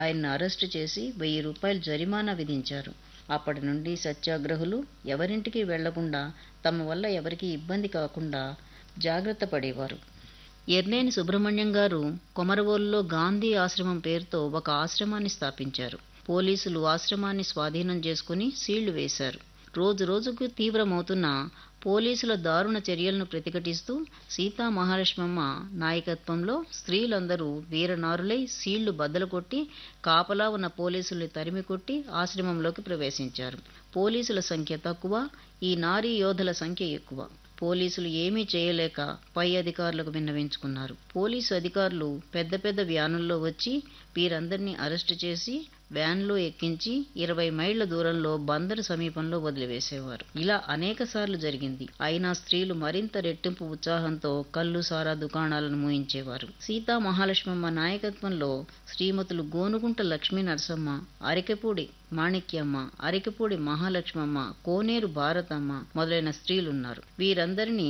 ఆయన్ను అరెస్టు చేసి ₹1000 జరిమానా విధించారు. అప్పటి నుండి సత్యాగ్రహులు ఎవరింటికి వెళ్లకుండా, తమ వల్ల ఎవరికీ ఇబ్బంది కాకుండా జాగ్రత్త పడేవారు. ఎర్నేని సుబ్రహ్మణ్యం గారు కొమరవోలులో గాంధీ ఆశ్రమం పేరుతో ఒక ఆశ్రమాన్ని స్థాపించారు. పోలీసులు ఆశ్రమాన్ని స్వాధీనం చేసుకుని సీళ్లు వేశారు. రోజురోజుకు తీవ్రమవుతున్న పోలీసుల దారుణ చర్యలను ప్రతిఘటిస్తూ సీతా మహాలక్ష్మమ్మ నాయకత్వంలో స్త్రీలందరూ వీరనారులై సీళ్లు బద్దలుకొట్టి కాపలా ఉన్న పోలీసుల్ని తరిమికొట్టి ఆశ్రమంలోకి ప్రవేశించారు. పోలీసుల సంఖ్య తక్కువ, ఈ నారీ యోధుల సంఖ్య ఎక్కువ. పోలీసులు ఏమీ చేయలేక పై అధికారులకు విన్నవించుకున్నారు. పోలీసు అధికారులు పెద్ద పెద్ద వ్యానుల్లో వచ్చి వీరందరినీ అరెస్టు చేసి వ్యాన్లో ఎక్కించి 20 మైళ్ల దూరంలో బందరు సమీపంలో వదిలివేసేవారు. ఇలా అనేకసార్లు జరిగింది. అయినా స్త్రీలు మరింత రెట్టింపు ఉత్సాహంతో కల్లు సారా దుకాణాలను మూయించేవారు. సీతా మహాలక్ష్మమ్మ నాయకత్వంలో శ్రీమతులు గోనుగుంట లక్ష్మీ నరసమ్మ, అరికెపూడి మాణిక్యమ్మ, అరికెపూడి మహాలక్ష్మమ్మ, కోనేరు భారతమ్మ మొదలైన స్త్రీలున్నారు. వీరందరినీ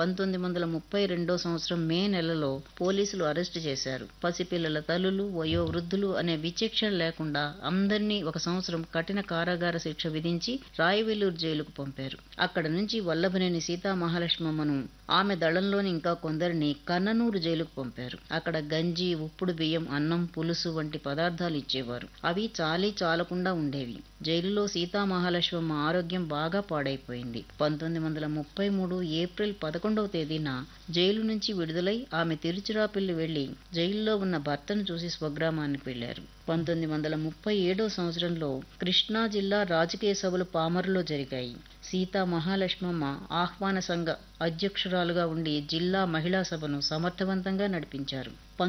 1932 సంవత్సరం మే నెలలో పోలీసులు అరెస్టు చేశారు. పసిపిల్లల తల్లులు, వయోవృద్ధులు అనే విచక్షణ లేకుండా అందరినీ 1 సంవత్సరం కఠిన కారాగార శిక్ష విధించి రాయవెల్లూరు జైలుకు పంపారు. అక్కడ నుంచి వల్లభనేని సీతా మహాలక్ష్మమ్మను, ఆమె దళంలోని ఇంకా కొందరిని కన్ననూరు జైలుకు పంపారు. అక్కడ గంజి, ఉప్పుడు బియ్యం, అన్నం, పులుసు వంటి పదార్థాలు ఇచ్చేవారు. అవి చాలకుండా ఉండేవి. జైలులో సీతా మహాలక్ష్మమ్మ ఆరోగ్యం బాగా పాడైపోయింది. 1933 ఏప్రిల్ 11వ తేదీన జైలు నుంచి విడుదలై ఆమె తిరుచిరాపల్లి వెళ్లి జైలులో ఉన్న భర్తను చూసి స్వగ్రామానికి వెళ్లారు. 1937 సంవత్సరంలో కృష్ణా జిల్లా రాజకీయ సభలు పామరులో జరిగాయి. సీతా మహాలక్ష్మమ్మ ఆహ్వాన సంఘ అధ్యక్షురాలుగా ఉండి జిల్లా మహిళా సభను సమర్థవంతంగా నడిపించారు.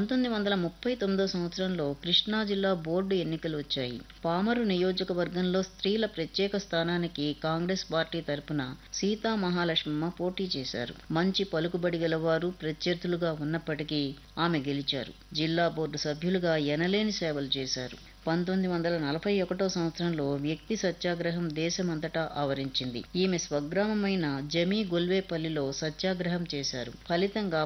1939 సంవత్సరంలో కృష్ణా జిల్లా బోర్డు ఎన్నికలు వచ్చాయి. పామరు నియోజకవర్గంలో స్త్రీల ప్రత్యేక స్థానానికి కాంగ్రెస్ పార్టీ తరపున సీతా మహాలక్ష్మమ్మ పోటీ చేశారు. మంచి పలుకుబడి గలవారు ప్రత్యర్థులుగా ఉన్నప్పటికీ ఆమె గెలిచారు. జిల్లా బోర్డు సభ్యులుగా ఎనలేని సేవలు చేశారు. 1941 సంవత్సరంలో వ్యక్తి సత్యాగ్రహం దేశమంతటా ఆవరించింది. ఈమె స్వగ్రామమైన జమీ గొల్వేపల్లిలో సత్యాగ్రహం చేశారు. ఫలితంగా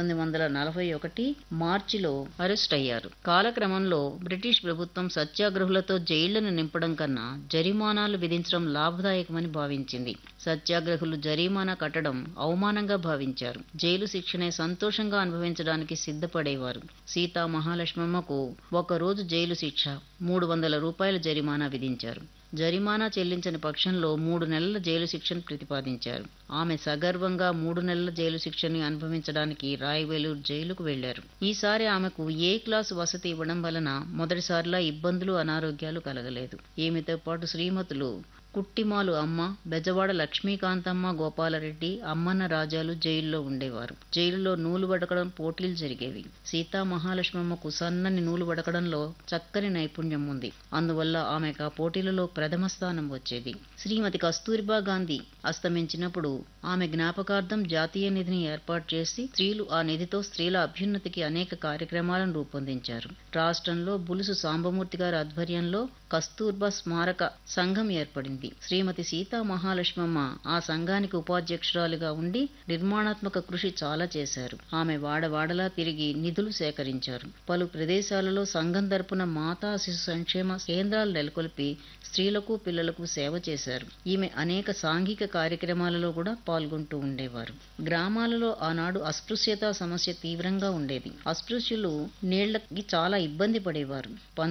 1941 మార్చిలో అరెస్ట్ అయ్యారు. కాలక్రమంలో బ్రిటిష్ ప్రభుత్వం సత్యాగ్రహులతో జైళ్లను నింపడం కన్నా జరిమానాలు విధించడం లాభదాయకమని భావించింది. సత్యాగ్రహులు జరిమానా కట్టడం అవమానంగా భావించారు. జైలు శిక్షనే సంతోషంగా అనుభవించడానికి సిద్ధపడేవారు. సీతా మహాలక్ష్మమ్మకు ఒకరోజు జైలు శిక్ష, ₹300 జరిమానా విధించారు. జరిమానా చెల్లించని పక్షంలో 3 నెలల జైలు శిక్షను ప్రతిపాదించారు. ఆమె సగర్వంగా 3 నెలల జైలు శిక్షని అనుభవించడానికి రాయవెల్లూరు జైలుకు వెళ్లారు. ఈసారి ఆమెకు ఏ క్లాసు వసతి ఇవ్వడం వలన మొదటిసారిలా ఇబ్బందులు, అనారోగ్యాలు కలగలేదు. ఈమెతో పాటు శ్రీమతులు కుట్టిమాలు అమ్మ, బెజవాడ లక్ష్మీకాంతమ్మ, గోపాలరెడ్డి, అమ్మన్న రాజాలు జైల్లో ఉండేవారు. జైలులో నూలు వడకడం పోటీలు జరిగేవి. సీతా మహాలక్ష్మమ్మకు సన్నని నూలు వడకడంలో చక్కని నైపుణ్యం ఉంది. అందువల్ల ఆమెకు ఆ పోటీలలో ప్రథమ స్థానం వచ్చేది. శ్రీమతి కస్తూరిబా గాంధీ అస్తమించినప్పుడు ఆమె జ్ఞాపకార్థం జాతీయ నిధిని ఏర్పాటు చేసి స్త్రీలు ఆ నిధితో స్త్రీల అభ్యున్నతికి అనేక కార్యక్రమాలను రూపొందించారు. రాష్ట్రంలో బులుసు సాంబమూర్తి గారి ఆధ్వర్యంలో కస్తూర్బా స్మారక సంఘం ఏర్పడింది. శ్రీమతి సీతా మహాలక్ష్మమ్మ ఆ సంఘానికి ఉపాధ్యక్షురాలుగా ఉండి నిర్మాణాత్మక కృషి చాలా చేశారు. ఆమె వాడవాడలా తిరిగి నిధులు సేకరించారు. పలు ప్రదేశాలలో సంఘం తరపున మాతా శిశు సంక్షేమ కేంద్రాలు నెలకొల్పి స్త్రీలకు, పిల్లలకు సేవ చేశారు. ఈమె అనేక సాంఘిక కార్యక్రమాలలో కూడా పాల్గొంటూ ఉండేవారు. గ్రామాలలో ఆనాడు అస్పృశ్యత సమస్య తీవ్రంగా ఉండేది. అస్పృశ్యులు నీళ్లకి చాలా ఇబ్బంది పడేవారు.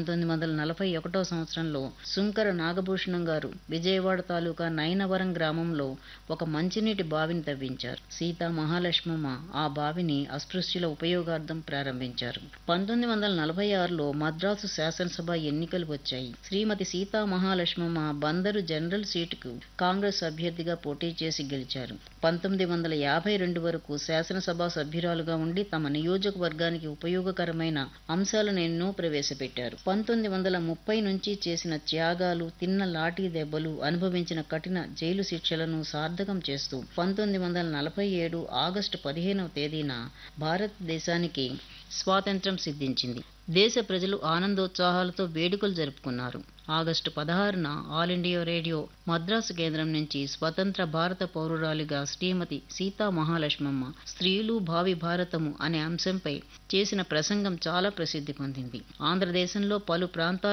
1941 సంవత్సరంలో సుంకర నాగభూషణం గారు విజయవాడ తాలూకా నైనవరం గ్రామంలో ఒక మంచినీటి బావిని తవ్వించారు. సీతా మహాలక్ష్మమ్మ ఆ బావిని అస్పృశ్యుల ఉపయోగార్థం ప్రారంభించారు. 1946లో మద్రాసు శాసనసభ ఎన్నికలు వచ్చాయి. శ్రీమతి సీతా మహాలక్ష్మమ్మ బందరు జనరల్ సీటుకు కాంగ్రెస్ అభ్యర్థిగా పోటీ చేసి గెలిచారు. 1952 వరకు శాసనసభ సభ్యురాలుగా ఉండి తమ నియోజకవర్గానికి ఉపయోగకరమైన అంశాలను ఎన్నో ప్రవేశపెట్టారు. 1930 నుంచి చేసిన త్యాగాలు, తిన్న లాఠీ దెబ్బలు, అనుభవించిన కఠిన జైలు శిక్షలను సార్థకం చేస్తూ 1947 ఆగస్టు 15వ తేదీన భారతదేశానికి స్వాతంత్ర్యం సిద్ధించింది. దేశ ప్రజలు ఆనందోత్సాహాలతో వేడుకలు జరుపుకున్నారు. August 16న all India radio Madras కేంద్రం నుంచి స్వతంత్ర భారత పౌరురాలిగా శ్రీమతి సీతా మహాలక్ష్మమ్మ స్త్రీలు భావి భారతము అనే అంశంపై చేసిన ప్రసంగం చాలా ప్రసిద్ధి పొందింది. ఆంధ్రదేశంలో పలు ప్రాంతాల